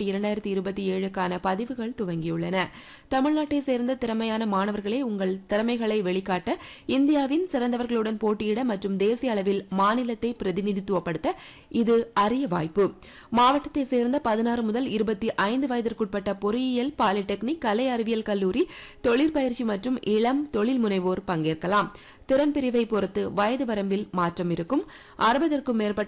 போட்டி 2027க்கான பதிவுகள் துவங்கியுள்ளன. தமிழ்நாட்டை சேர்ந்த திறமையான மாணவர்களே உங்கள் திறமைகளை வெளிக்காட்ட, இந்தியாவின் சிறந்தவர்களுடன் போட்டியிட மற்றும் தேசிய அளவில் மாநிலத்தை பிரதிநிதித்துவப்படுத்த இது அரிய வாய்ப்பு. மாவட்டத்தை சேர்ந்த 16 முதல் 25 வயதிற்குட்பட்ட பொறியியல், பாலிடெக்னிக், கலை அறிவியல் கல்லூரி, தொழிற்பயிற்சி மற்றும் இளம் தொழில் முனைவோர் பங்கேற்கலாம். திறன் பிரிவை பொறுத்து வயது வரம்பில் மாற்றம் இருக்கும். 60க்கும் மேற்பட்ட